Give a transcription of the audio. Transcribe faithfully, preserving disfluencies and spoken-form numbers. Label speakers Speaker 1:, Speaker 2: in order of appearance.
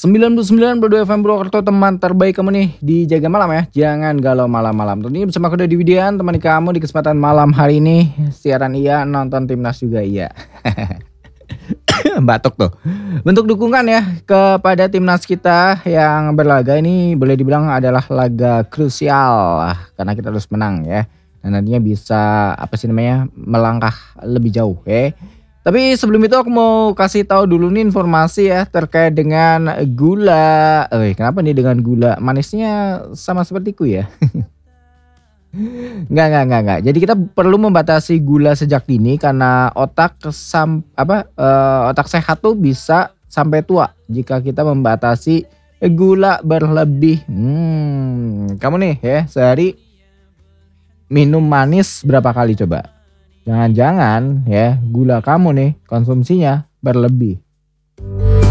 Speaker 1: sembilan puluh sembilan koma dua F M Purwokerto, teman terbaik kamu nih di jaga malam ya. Jangan galau malam-malam. Tentunya bersama aku Dodi Widian, temani kamu di kesempatan malam hari ini. Siaran iya, nonton timnas juga iya. Batuk tuh. Bentuk dukungan ya kepada timnas kita yang berlaga ini boleh dibilang adalah laga krusial karena kita harus menang ya. Dan nantinya bisa apa sih namanya melangkah lebih jauh ya. Tapi sebelum itu aku mau kasih tahu dulu nih informasi ya terkait dengan gula. Eh, kenapa nih dengan gula? Manisnya sama sepertiku ya? Enggak enggak enggak enggak. Jadi kita perlu membatasi gula sejak dini karena otak sam apa, eee, otak sehat tuh bisa sampai tua jika kita membatasi gula berlebih. Hmm, kamu nih ya sehari minum manis berapa kali coba? Jangan-jangan ya gula kamu nih konsumsinya berlebih.